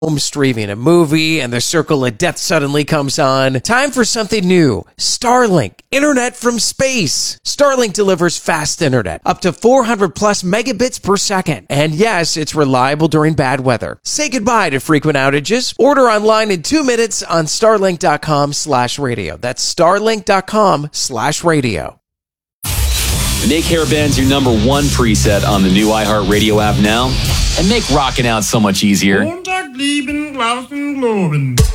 home streaming a movie and the circle of death suddenly comes on. Time for something new. Starlink, internet from space. Starlink delivers fast internet, up to 400 plus megabits per second. And yes, it's reliable during bad weather. Say goodbye to frequent outages. Order online in 2 minutes on starlink.com/radio. That's starlink.com/radio. Make Hairband's your number one preset on the new iHeartRadio app now, and make rocking out so much easier.